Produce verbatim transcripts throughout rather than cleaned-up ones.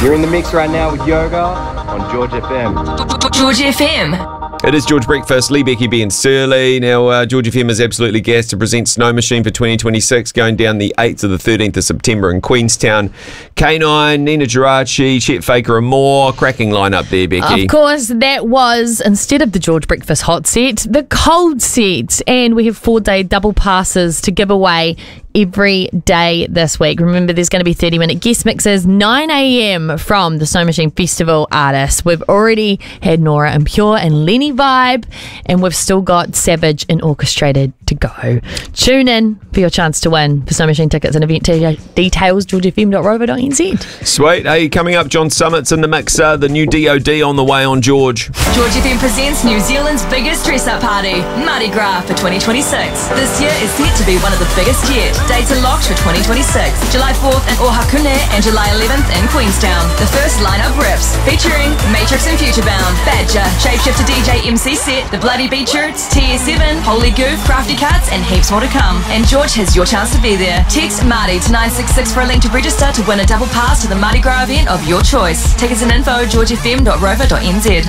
You're in the mix right now with Yoga on George F M. George F M. It is George Breakfast, Lee, Becky, B and Surly. Now, uh, George F M is absolutely gassed to present Snow Machine for twenty twenty-six, going down the eighth to the thirteenth of September in Queenstown. K nine, Nina Geraci, Chet Faker and more. Cracking lineup there, Becky. Of course, that was, instead of the George Breakfast hot set, the cold set. And we have four-day double passes to give away every day this week. Remember, there's going to be thirty minute guest mixes, nine a.m. from the Snow Machine Festival artists. We've already had Nora And Pure and Lenny Vibe, and we've still got Savage and Orchestrated to go. Tune in for your chance to win. For Snow Machine tickets and event t- details, george f m dot rover dot n z. Sweet. Hey, coming up, John Summit's in the mixer. The new D O D on the way on George. George F M presents New Zealand's biggest dress-up party, Mardi Gras for twenty twenty-six. This year is set to be one of the biggest yet. Dates are locked for twenty twenty-six. July fourth in Ohakune and July eleventh in Queenstown. The first lineup rips, featuring Matrix and Futurebound, Badger, Shapeshifter D J M C Set, The Bloody Beatroots, T S seven, Holy Goof, Crafty Cuts, and heaps more to come. And George has your chance to be there. Text Marty to nine six six for a link to register to win a double pass to the Mardi Gras event of your choice. Tickets and info, george f m dot rover dot n z.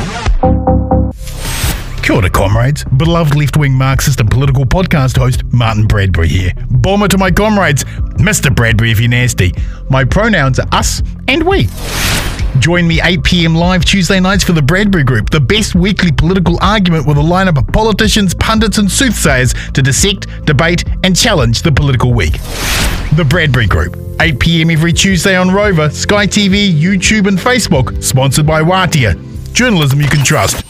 Kia ora, comrades. Beloved left-wing Marxist and political podcast host Martin Bradbury here. Bomber to my comrades, Mister Bradbury if you're nasty. My pronouns are us and we. Join me eight p.m. live Tuesday nights for the Bradbury Group, the best weekly political argument with a lineup of politicians, pundits and soothsayers to dissect, debate and challenge the political week. The Bradbury Group, eight p.m. every Tuesday on Rover, Sky T V, YouTube and Facebook, sponsored by Watia. Journalism you can trust.